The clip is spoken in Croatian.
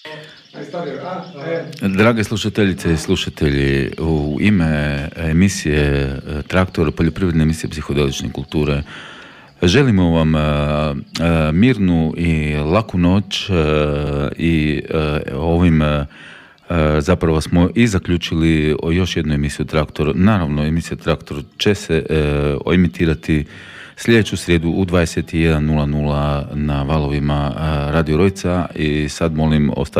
Drage slušateljice i slušatelji, u ime emisije Traktor, poljoprivredne emisije psihodelične kulture, želimo vam mirnu i laku noć i ovim zapravo smo i zaključili još jednu emisiju Traktor. Naravno, emisija Traktor će se emitirati sljedeću srijedu u 21:00 na valovima Radio Rojca i sad molim